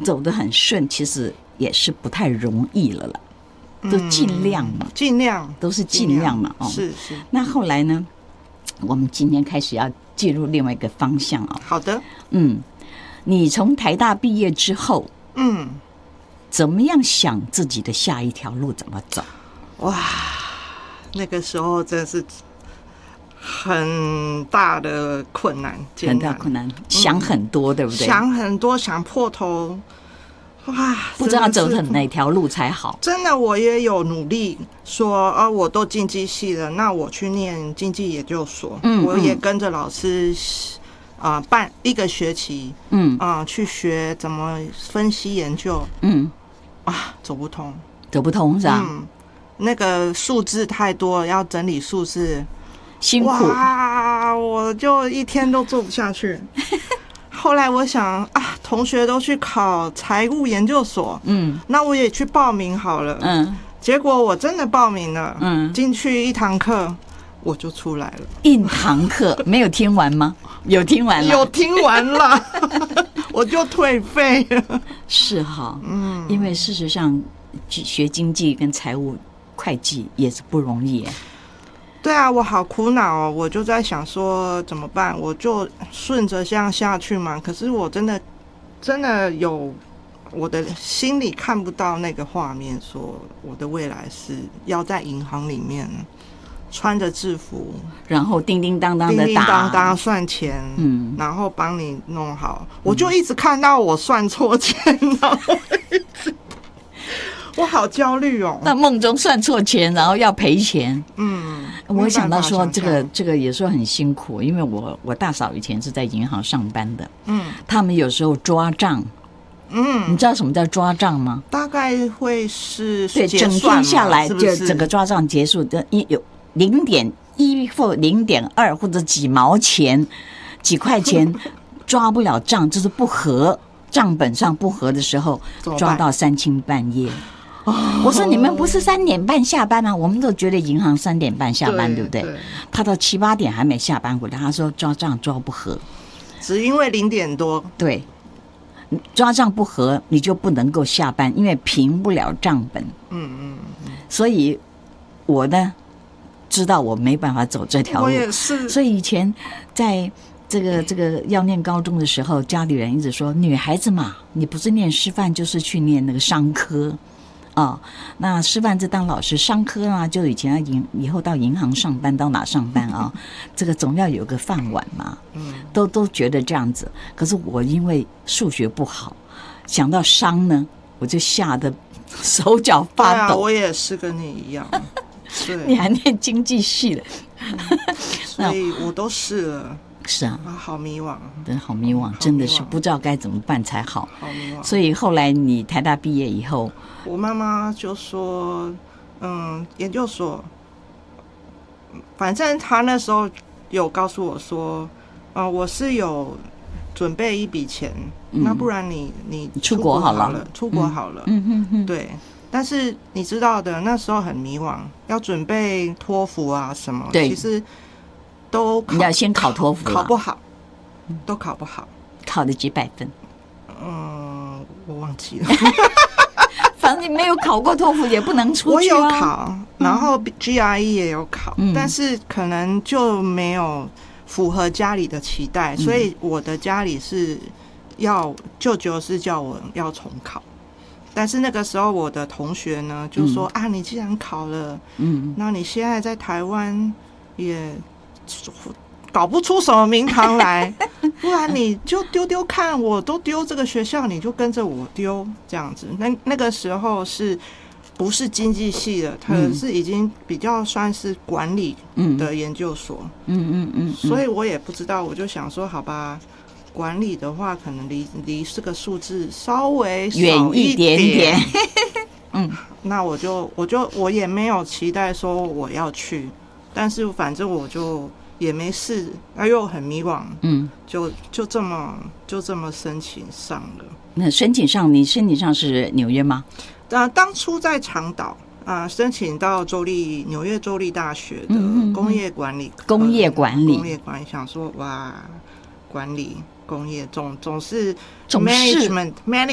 走得很顺，其实也是不太容易了啦。都尽量嘛， 尽量都是尽量嘛。 是。 那后来呢？我们今天开始要进入另外一个方向哦。 好的。 你从台大毕业之后，怎么样想自己的下一条路怎么走？ 哇，那个时候真是很大的困难， 很大困难，想很多，对不对？ 想很多，想破头。哇， 不知道走哪条路才好。 真的，我也有努力说，我都经济系了，那我去念经济研究所。我也跟着老师办一个学期，去学怎么分析研究。走不通是吧？那个数字太多，要整理数字辛苦。 哇，我就一天都做不下去。后来我想同学都去考财务研究所，那我也去报名好了，结果我真的报名了，进去一堂课我就出来了。 一堂课没有听完吗？有听完了， 有听完了，我就退费了。 是哈，因为事实上学经济跟财务会计也是不容易耶。 对啊，我好苦恼哦，我就在想说怎么办，我就顺着这样下去嘛。可是我真的有我的心里看不到那个画面，说我的未来是要在银行里面穿着制服， 然后叮叮当当的打， 叮叮当当算钱，然后帮你弄好。我就一直看到我算错钱，然后我好焦虑哦。 那梦中算错钱，然后要赔钱。我想到说这个也说很辛苦，因为我大嫂以前是在银行上班的，他们有时候抓账。你知道什么叫抓账吗？ 大概会是对，整天下来就整个抓账结束的有0.1或0.2或者几毛钱、几块钱抓不了账，就是不合账本上不合的时候，抓到3更半夜。我说你们不是3点半下班吗？我们都觉得银行3点半下班，对不对？他到7、8点还没下班回来，他说抓账抓不合， 只因为0点多。 对，抓账不合你就不能够下班，因为评不了账本。所以我呢知道我没办法走这条路， 我也是。所以以前在这个要念高中的时候，家里人一直说女孩子嘛，你不是念师范就是去念那个商科。那师范是当老师，商科啊，就以前以后到银行上班，到哪上班啊？这个总要有个饭碗嘛。都觉得这样子。可是我因为数学不好，想到商呢，我就吓得手脚发抖。 我也是跟你一样。对， 你还念经济系的， 所以我都试了。 是啊， 好迷惘， 真好迷惘，真的是不知道该怎么办才好。 好迷惘。 所以后来你台大毕业以后， 我妈妈就说，研究所，反正她那时候有告诉我说，我是有准备一笔钱，那不然你出国好了， 出国好了。对。但是你知道的，那时候很迷惘，要准备托福啊什么，其实你要先考托福， 考不好，都考不好。 考了几百分？ 我忘记了。 反正你没有考过托福也不能出去。 我有考，然后 GRE 也有考，但是可能就没有符合家里的期待，所以我的家里是舅舅是叫我要重考。但是那个时候我的同学呢就说你既然考了，那你现在在台湾也搞不出什么名堂来，不然你就丢看，我都丢这个学校，你就跟着我丢这样子。那个时候是不是经济系的？它是已经比较算是管理的研究所。所以我也不知道，我就想说，好吧，管理的话可能离这个数字稍微远一点点。 那我也没有期待说我要去，但是反正我就也没事，又很迷惘，就这么申请上了。 那你申请上是纽约吗？ 当初在长岛申请到纽约州立大学的工业管理，想说哇，管理工业总是 management